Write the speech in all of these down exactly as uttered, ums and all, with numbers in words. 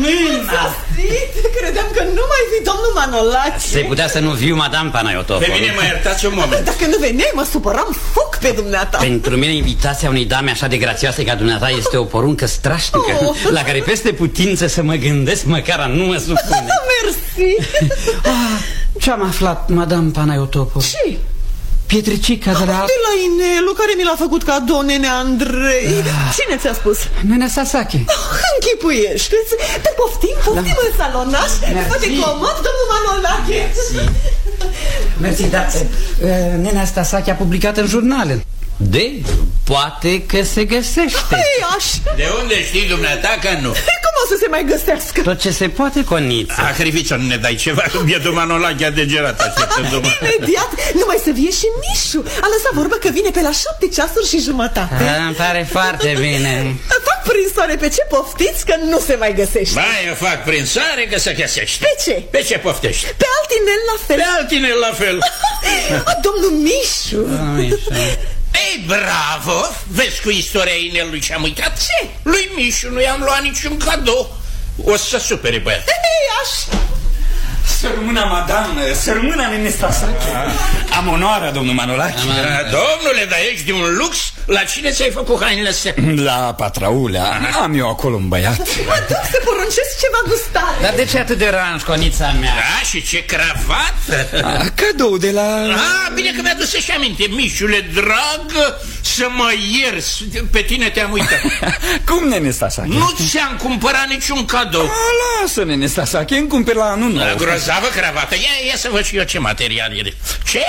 mâna. Credeam că nu mai fi domnul Manolache. Se putea să nu viu, madame Panayotopoulos. Pe mine mă iertați un moment. Dacă nu veneai, mă supăram foc pe dumneata. Pentru mine invitația unei dame așa de grațioase ca dumneata este o poruncă strașnică, oh. la care peste putință să mă gândesc măcar a nu mă supune. Mersi. ah, Ce-am aflat, madame Panayotopoulos? Ce? Pietricica de la... De la Inelu, care mi l-a făcut cadou nene Andrei. ah. Cine ți-a spus? Nene Sasaki. oh, Închipuiește-ți. Te poftim, poftim da. În salonaș. Poate comod, domnul Manolache. Mersi. Mersi, da. Nena Sasaki a publicat în jurnale. De, poate că se găsește. Ei, aș. De unde știi dumneata că nu? Cum o să se mai găsească? Tot ce se poate, Coniță. Ah, Criviță, nu ne dai ceva? Bietul Manolache a degerat așteptându-mă. Imediat, numai să vie și Mișu. A lăsat vorbă că vine pe la șapte ceasuri și jumătate. A, îmi pare foarte bine. Fac prinsoare, pe ce poftiți că nu se mai găsește? Ba, eu fac prinsoare că se găsește. Pe ce? Pe ce poftești? Pe altinel la fel. Pe altinel la fel. Domnul Mișu. Mișu. Ei, bravo! Vezi cu istoria inelului ce-am uitat? Ce? Lui Mișu nu i-am luat niciun cadou. O să supere băiat. Ei, aș. Să rămână, madame, să rămână nene Sasaki. Am onoarea, domnul Manolache. Domnule, dar ești de un lux. La cine ți-ai făcut hainele astea? La patraulea. Am eu acolo un băiat. Mă duc să poruncesc ceva gustare. Dar de ce atât de ranj, Conița mea? Da, și ce cravată. A, cadou de la... Ah, bine că mi-a dus să-și aminte. Mișule, drag, să mă ierți. Pe tine te-am uitat. Cum, nene Sasaki? Nu ți-am cumpărat niciun cadou. A, lasă, nene Sasaki, îmi cumperi la anul nou. Grozavă cravată. Ia, ia să văd și eu ce material e. Ce?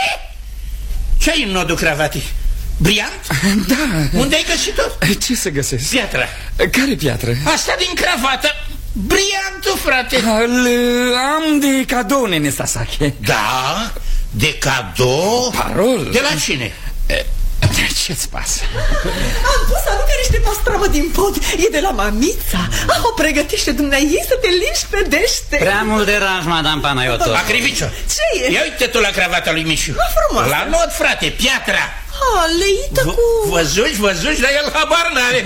Ce ai în nodul cravatei? Briant? Da. Unde ai găsit-o? Ce să găsesc? Piatra. Care piatră? Asta din cravată. Briantul, frate. Îl am de cadou, nene Sasaki. Da? De cadou? Parol. De la cine? Ce-ți pasă? Am pus să aducă niște pastramă din pod. E de la mamița. Ah, o pregătește dumneai să te lișpedește. Prea mult de ranj, madame Panayotopoulos. Acrivicio. Ce e? Ia uite tu la cravata lui Mișu. La frumoasă. La nod, frate, piatra. Ah, leită cu... Văzuși, văzuși, dar el habar n-are.